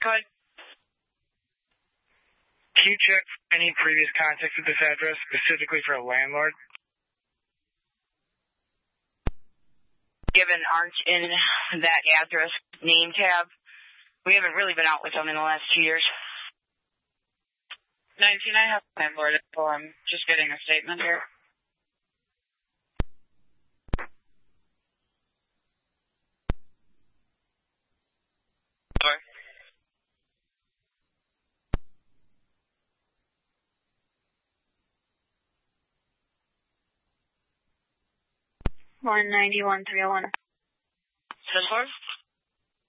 Go ahead. Can you check any previous contact with this address, specifically for a landlord? Given aren't in that address name tab. We haven't really been out with them in the last 2 years. 19, I have landlord info. I'm just getting a statement here. Sorry. $191,301. 10-4?